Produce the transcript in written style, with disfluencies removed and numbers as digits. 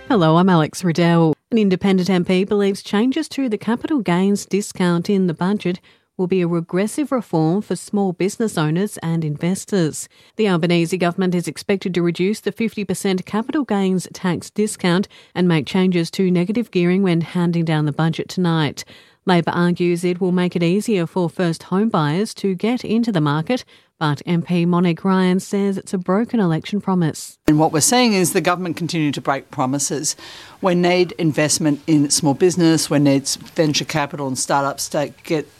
Hello, I'm Alex Riddell. An independent MP believes changes to the capital gains discount in the budget will be a regressive reform for small business owners and investors. The Albanese government is expected to reduce the 50% capital gains tax discount and make changes to negative gearing when handing down the budget tonight. Labor argues it will make it easier for first home buyers to get into the market, but MP Monique Ryan says it's a broken election promise. And what we're seeing is the government continue to break promises. We need investment in small business, we need venture capital and startups to get